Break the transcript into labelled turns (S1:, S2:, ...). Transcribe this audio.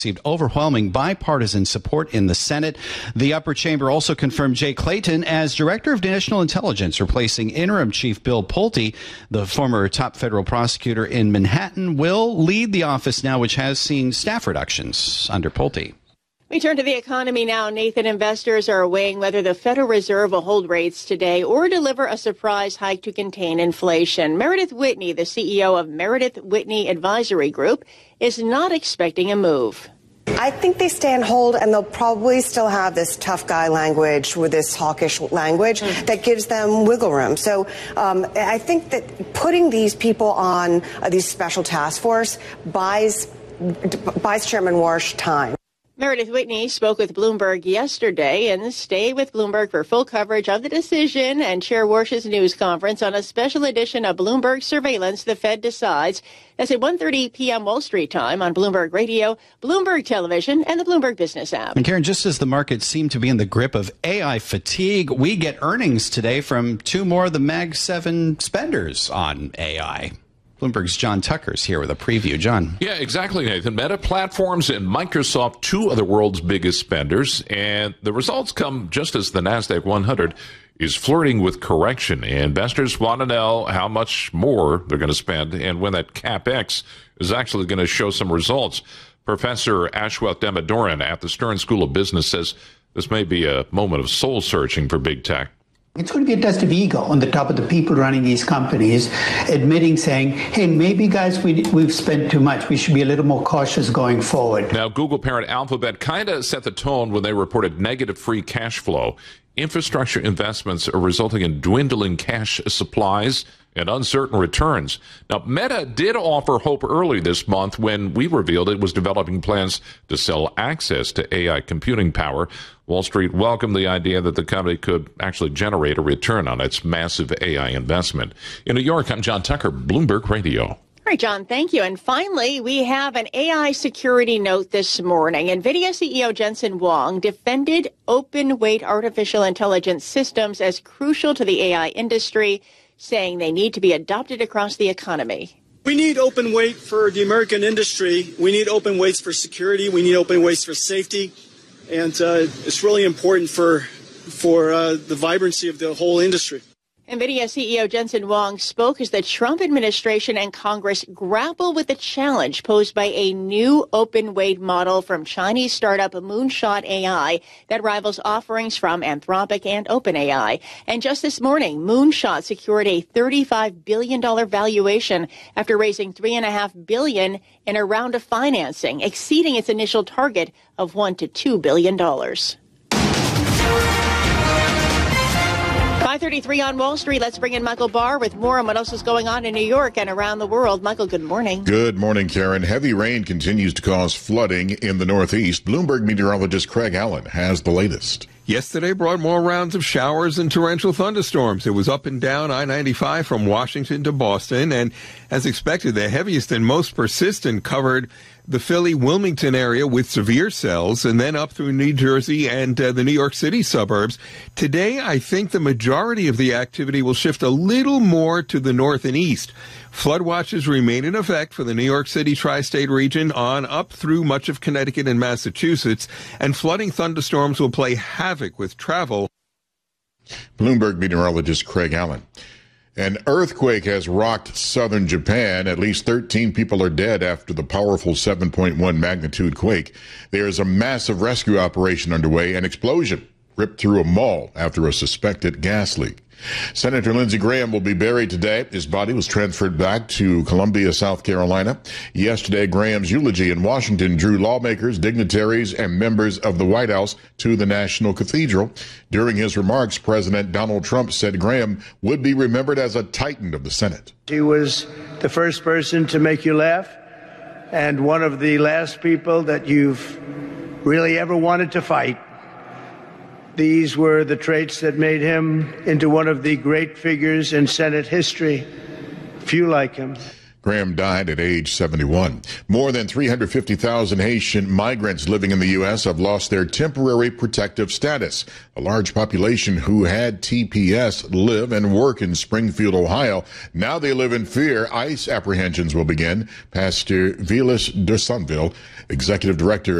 S1: received overwhelming bipartisan support in the Senate. The upper chamber also confirmed Jay Clayton as Director of National Intelligence, replacing interim Chief Bill Pulte. The former top federal prosecutor in Manhattan will lead the office now, which has seen staff reductions under Pulte.
S2: We turn to the economy now. Nathan, investors are weighing whether the Federal Reserve will hold rates today or deliver a surprise hike to contain inflation. Meredith Whitney, the CEO of Meredith Whitney Advisory Group, is not expecting a move.
S3: I think they stay on hold, and they'll probably still have this tough guy language with this hawkish language that gives them wiggle room. So I think that putting these people on these special task force buys Chairman Warsh time.
S2: Meredith Whitney spoke with Bloomberg yesterday, and stay with Bloomberg for full coverage of the decision and Chair Warsh's news conference on a special edition of Bloomberg Surveillance, The Fed Decides. That's at 1:30 p.m. Wall Street time on Bloomberg Radio, Bloomberg Television, and the Bloomberg Business app.
S1: And Karen, just as the markets seem to be in the grip of AI fatigue, we get earnings today from two more of the Mag 7 spenders on AI. Bloomberg's John Tucker's here with a preview. John.
S4: Yeah, exactly, Nathan. Meta Platforms and Microsoft, two of the world's biggest spenders. And the results come just as the NASDAQ 100 is flirting with correction. Investors want to know how much more they're going to spend and when that CapEx is actually going to show some results. Professor Ashwath Demadoran at the Stern School of Business says this may be a moment of soul searching for big tech.
S5: It's going to be a test of ego on the top of the people running these companies, admitting, saying, hey, maybe, guys, we've spent too much. We should be a little more cautious going forward.
S4: Now, Google parent Alphabet kind of set the tone when they reported negative free cash flow. Infrastructure investments are resulting in dwindling cash supplies and uncertain returns. Now, Meta did offer hope early this month when we revealed it was developing plans to sell access to AI computing power. Wall Street welcomed the idea that the company could actually generate a return on its massive AI investment. In New York, I'm John Tucker, Bloomberg Radio.
S2: All right, John, thank you. And finally, we have an AI security note this morning. NVIDIA CEO Jensen Huang defended open-weight artificial intelligence systems as crucial to the AI industry, saying they need to be adopted across the economy.
S6: We need open weight for the American industry. We need open weights for security. We need open weights for safety. And it's really important for the vibrancy of the whole industry.
S2: NVIDIA CEO Jensen Huang spoke as the Trump administration and Congress grapple with the challenge posed by a new open-weight model from Chinese startup Moonshot AI that rivals offerings from Anthropic and OpenAI. And just this morning, Moonshot secured a $35 billion valuation after raising $3.5 billion in a round of financing, exceeding its initial target of $1 to $2 billion. 5:33 on Wall Street. Let's bring in Michael Barr with more on what else is going on in New York and around the world. Michael, good morning.
S7: Good morning, Karen. Heavy rain continues to cause flooding in the Northeast. Bloomberg meteorologist Craig Allen has the latest.
S8: Yesterday brought more rounds of showers and torrential thunderstorms. It was up and down I-95 from Washington to Boston, and as expected, the heaviest and most persistent covered the Philly-Wilmington area with severe cells, and then up through New Jersey and the New York City suburbs. Today, I think the majority of the activity will shift a little more to the north and east. Flood watches remain in effect for the New York City tri-state region on up through much of Connecticut and Massachusetts, and flooding thunderstorms will play havoc with travel.
S7: Bloomberg meteorologist Craig Allen. An earthquake has rocked southern Japan. At least 13 people are dead after the powerful 7.1 magnitude quake. There is a massive rescue operation underway. An explosion ripped through a mall after a suspected gas leak. Senator Lindsey Graham will be buried today. His body was transferred back to Columbia, South Carolina. Yesterday, Graham's eulogy in Washington drew lawmakers, dignitaries, and members of the White House to the National Cathedral. During his remarks, President Donald Trump said Graham would be remembered as a titan of the Senate.
S9: He was the first person to make you laugh and one of the last people that you've really ever wanted to fight. These were the traits that made him into one of the great figures in Senate history. Few like him.
S7: Graham died at age 71. More than 350,000 Haitian migrants living in the U.S. have lost their temporary protective status. A large population who had TPS live and work in Springfield, Ohio. Now they live in fear. ICE apprehensions will begin. Pastor Vilas de Sunville, executive director